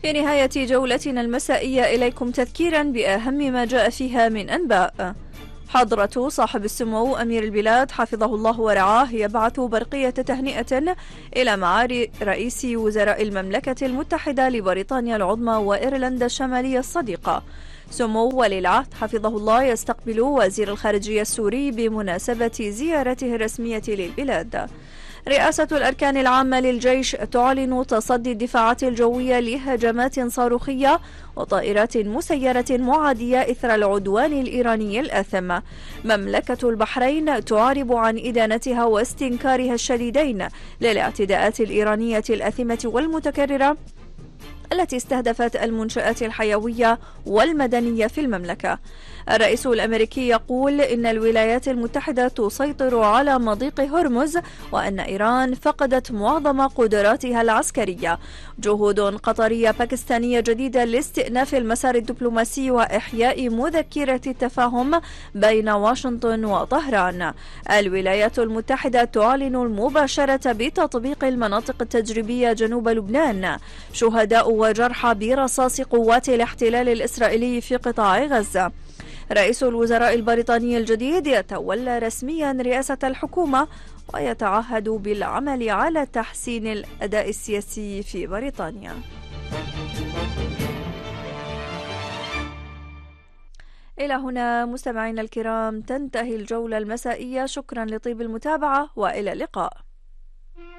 في نهاية جولتنا المسائية إليكم تذكيرا بأهم ما جاء فيها من أنباء. حضرة صاحب السمو أمير البلاد حفظه الله ورعاه يبعث برقية تهنئة إلى معالي رئيس وزراء المملكة المتحدة لبريطانيا العظمى وإيرلندا الشمالية الصديقة. سمو ولي العهد حفظه الله يستقبل وزير الخارجية السوري بمناسبة زيارته الرسمية للبلاد. رئاسة الأركان العامة للجيش تعلن تصدي الدفاعات الجوية لهجمات صاروخية وطائرات مسيرة معادية إثر العدوان الإيراني الآثم. مملكة البحرين تعرب عن إدانتها واستنكارها الشديدين للاعتداءات الإيرانية الآثمة والمتكررة التي استهدفت المنشآت الحيوية والمدنية في المملكة. الرئيس الأمريكي يقول إن الولايات المتحدة تسيطر على مضيق هرمز وأن إيران فقدت معظم قدراتها العسكرية. جهود قطرية باكستانية جديدة لاستئناف المسار الدبلوماسي وإحياء مذكرة التفاهم بين واشنطن وطهران. الولايات المتحدة تعلن المباشرة بتطبيق المناطق التجريبية جنوب لبنان. شهداء وجرحى برصاص قوات الاحتلال الإسرائيلي في قطاع غزة. رئيس الوزراء البريطاني الجديد يتولى رسميا رئاسة الحكومة ويتعهد بالعمل على تحسين الأداء السياسي في بريطانيا. إلى هنا مستمعينا الكرام تنتهي الجولة المسائية. شكرا لطيب المتابعة وإلى اللقاء.